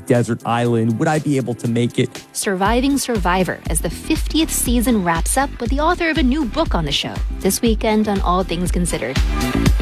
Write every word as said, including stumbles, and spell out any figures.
desert island? Would I be able to make it? Surviving Survivor as the fiftieth season wraps up with the author of a new book on the show. This weekend on All Things Considered.